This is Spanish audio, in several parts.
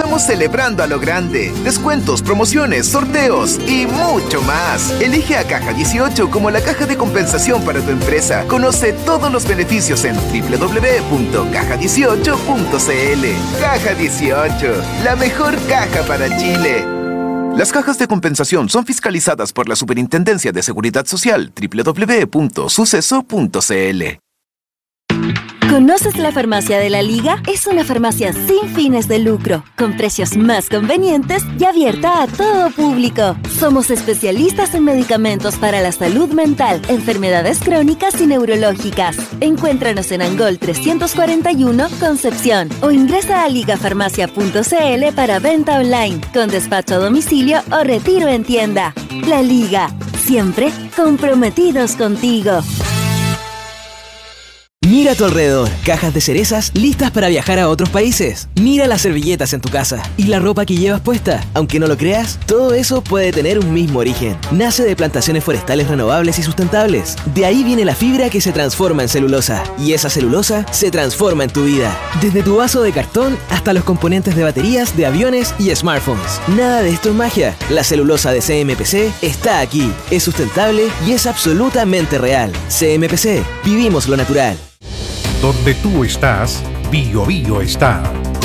Estamos celebrando a lo grande. Descuentos, promociones, sorteos y mucho más. Elige a Caja 18 como la caja de compensación para tu empresa. Conoce todos los beneficios en www.caja18.cl. Caja 18, la mejor caja para Chile. Las cajas de compensación son fiscalizadas por la Superintendencia de Seguridad Social, www.suceso.cl. ¿Conoces la Farmacia de la Liga? Es una farmacia sin fines de lucro, con precios más convenientes y abierta a todo público. Somos especialistas en medicamentos para la salud mental, enfermedades crónicas y neurológicas. Encuéntranos en Angol 341, Concepción, o ingresa a ligafarmacia.cl para venta online, con despacho a domicilio o retiro en tienda. La Liga, siempre comprometidos contigo. Mira a tu alrededor, cajas de cerezas listas para viajar a otros países. Mira las servilletas en tu casa y la ropa que llevas puesta. Aunque no lo creas, todo eso puede tener un mismo origen. Nace de plantaciones forestales renovables y sustentables. De ahí viene la fibra que se transforma en celulosa. Y esa celulosa se transforma en tu vida. Desde tu vaso de cartón hasta los componentes de baterías, de aviones y smartphones. Nada de esto es magia. La celulosa de CMPC está aquí. Es sustentable y es absolutamente real. CMPC, vivimos lo natural. Donde tú estás, BioBio está.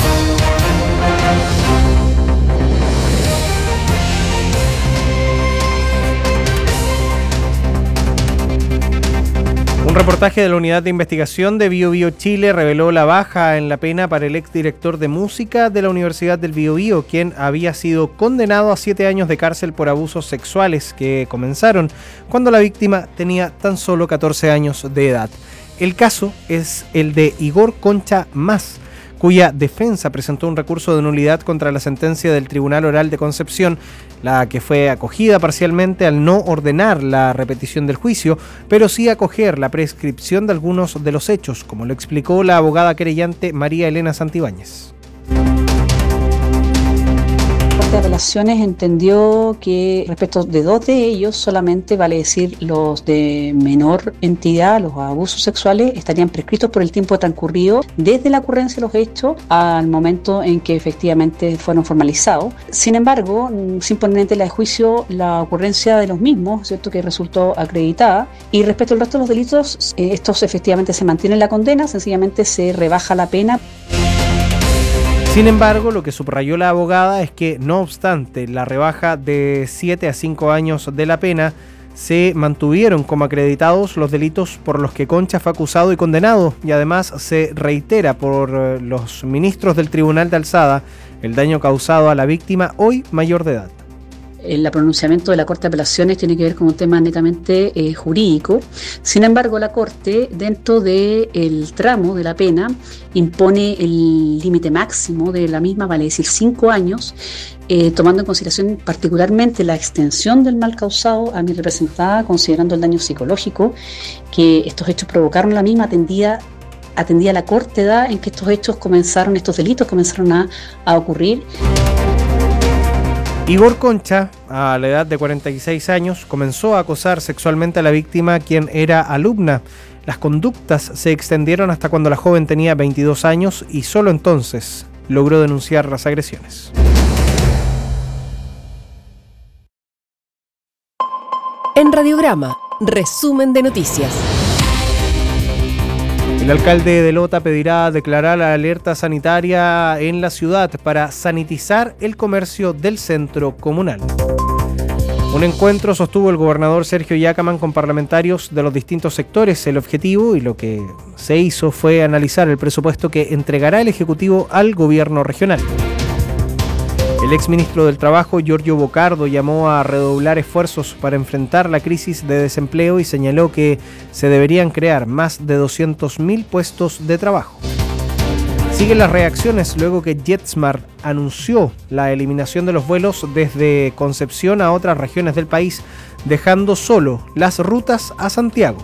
Un reportaje de la Unidad de Investigación de BioBio Chile reveló la baja en la pena para el exdirector de música de la Universidad del Biobío, quien había sido condenado a 7 años de cárcel por abusos sexuales que comenzaron cuando la víctima tenía tan solo 14 años de edad. El caso es el de Igor Concha Mas, cuya defensa presentó un recurso de nulidad contra la sentencia del Tribunal Oral de Concepción, la que fue acogida parcialmente al no ordenar la repetición del juicio, pero sí acoger la prescripción de algunos de los hechos, como lo explicó la abogada querellante María Elena Santibáñez. La Corte de Apelaciones entendió que respecto de 2 de ellos, solamente vale decir los de menor entidad, los abusos sexuales, estarían prescritos por el tiempo transcurrido desde la ocurrencia de los hechos al momento en que efectivamente fueron formalizados. Sin embargo, sin poner en tela de juicio la ocurrencia de los mismos, ¿cierto?, que resultó acreditada. Y respecto al resto de los delitos, estos efectivamente se mantienen la condena, sencillamente se rebaja la pena. Sin embargo, lo que subrayó la abogada es que, no obstante la rebaja de 7 a 5 años de la pena, se mantuvieron como acreditados los delitos por los que Concha fue acusado y condenado, y además se reitera por los ministros del Tribunal de Alzada el daño causado a la víctima, hoy mayor de edad. El pronunciamiento de la Corte de Apelaciones tiene que ver con un tema netamente jurídico. Sin embargo, la Corte, dentro del tramo de la pena, impone el límite máximo de la misma, vale decir 5 años, tomando en consideración particularmente la extensión del mal causado a mi representada, considerando el daño psicológico que estos hechos provocaron. La misma atendía a la corta edad en que estos delitos comenzaron a ocurrir. Igor Concha, a la edad de 46 años, comenzó a acosar sexualmente a la víctima, quien era alumna. Las conductas se extendieron hasta cuando la joven tenía 22 años y solo entonces logró denunciar las agresiones. En Radiograma, resumen de noticias. El alcalde de Lota pedirá declarar la alerta sanitaria en la ciudad para sanitizar el comercio del centro comunal. Un encuentro sostuvo el gobernador Sergio Yacamán con parlamentarios de los distintos sectores. El objetivo y lo que se hizo fue analizar el presupuesto que entregará el Ejecutivo al gobierno regional. El exministro del Trabajo, Giorgio Bocardo, llamó a redoblar esfuerzos para enfrentar la crisis de desempleo y señaló que se deberían crear más de 200.000 puestos de trabajo. Siguen las reacciones luego que JetSmart anunció la eliminación de los vuelos desde Concepción a otras regiones del país, dejando solo las rutas a Santiago.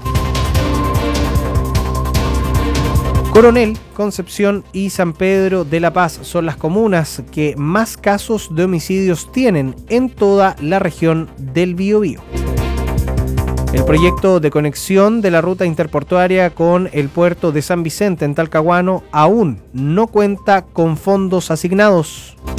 Coronel, Concepción y San Pedro de la Paz son las comunas que más casos de homicidios tienen en toda la región del Biobío. El proyecto de conexión de la ruta interportuaria con el puerto de San Vicente en Talcahuano aún no cuenta con fondos asignados.